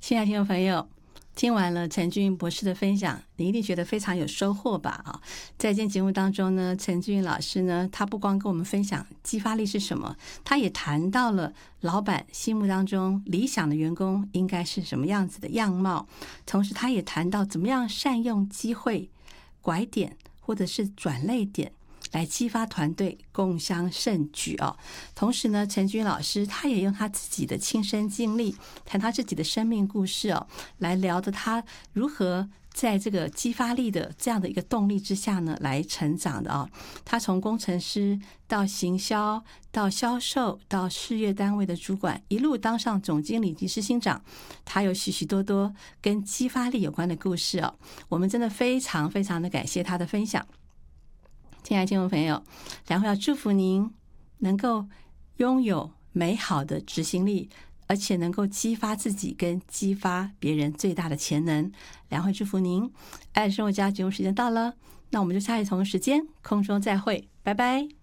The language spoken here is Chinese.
亲爱的听众朋友，听完了陈俊博士的分享，你一定觉得非常有收获吧？在今天节目当中呢，陈俊老师呢，他不光跟我们分享激发力是什么，他也谈到了老板心目当中理想的员工应该是什么样子的样貌，同时他也谈到怎么样善用机会、拐点或者是转捩点来激发团队共襄盛举哦。同时呢，陈军老师他也用他自己的亲身经历，谈他自己的生命故事哦，来聊的他如何在这个激发力的这样的一个动力之下呢，来成长的哦。他从工程师到行销，到销售，到事业单位的主管，一路当上总经理及执行长，他有许许多多跟激发力有关的故事哦。我们真的非常非常的感谢他的分享。亲爱的听众朋友，然后要祝福您能够拥有美好的执行力，而且能够激发自己跟激发别人最大的潜能。然后祝福您，爱的生活家节目时间到了，那我们就下一同时间空中再会，拜拜。